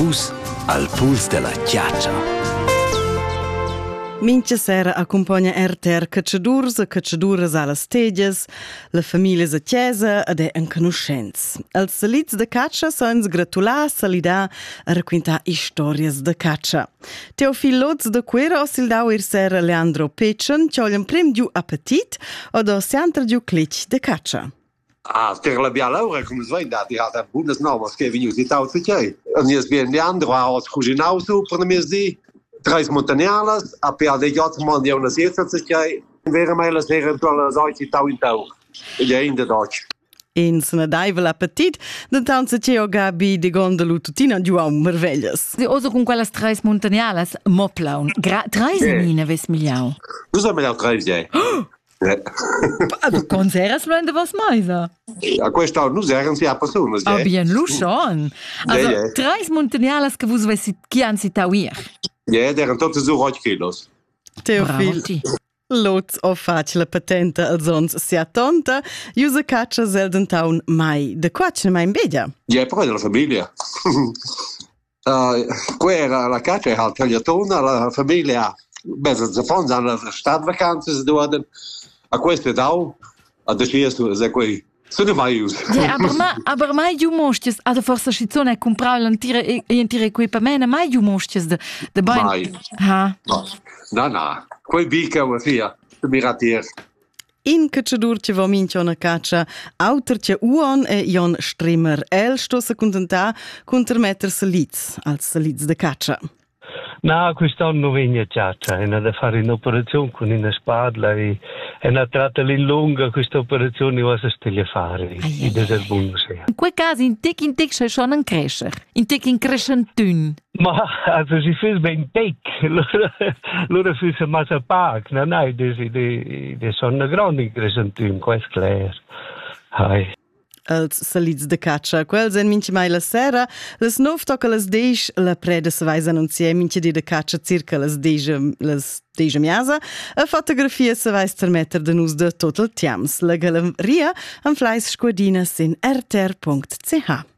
Vus al puls della chiaccia. Mincha sera accompagna RTR cacciaduras alle stegias, la famiglia a chiesa ed è in conoscenza. Als salits de caccia sono gratulà, salidà e raccontà stories de caccia. Teofil Lotz de Quera o sildau sera Leandro Pecen, c'ho un prem giù appetit o do siantra giù clic de caccia. Ah, per la bia Laura, come svoi, die hat ein bundes Names gegeben, die taut sich. Und jetzt bin Leandro aus Cuginau super, ne mir sie. 3 montagnales, a per de jotman die una sierza sich, wäre mai las eventuelle solche tau in tau. Ja, in der Deutsch. In sena daivel appetit, de tanza c'eo Gabi de gondolu tutina giù a merveglias. Sie oso con quelle 3 montagnales moplaun. 3 semine ves miliau. Du soll mir auch 3 sein. Du consideras lo ende vos maisa? A questo non sagen sie a persone. Ah, bien luschon. Also 3 montagnales che vos vesi chian si tauir. Ja, deren tot so 8 kilos. Teofil Lotz o facile patenta als ons sia tonta, usa caccia selden taun mai. De quace mai in bedia? Ja, però della famiglia. Qua era la caccia al tagliatona, la famiglia. Beh, se fanno alla stadvacanze dort. A questo dau, a deciso se quei. Sono mai us. Ja, aber mai ju mostes, a forse schizzone comprare l'intero equipamento, mai ju mostes de bain. Mai. Ha. No. Quei bica o sia, miratier. In cacciadur ce vo mincio una caccia, auter ce uon e Jon Strimmer sto se contenta contermetter saliz, als saliz de caccia. No, quest'anno viene ciaccia, è da fare un'operazione con una spalla e una tratta in lunga, questa operazione va a stelle fare, in deserbuno sia. In quei casi in tic c'è schon un crescer, in tic in crescentun. Ma, also si fes ben tic, loro fes a massa pac, no, de son una grande crescentun, questo è chiaro. Hai. Als saliz de caccia. Quel sen minci mai la sera, las 9 tocca las 10, la preda se vais annunziare minci di de caccia circa las 10 miasa, a fotografia se vais termetter de nus de tot il tiams. La galeria am fleis squadinas in rtr.ch.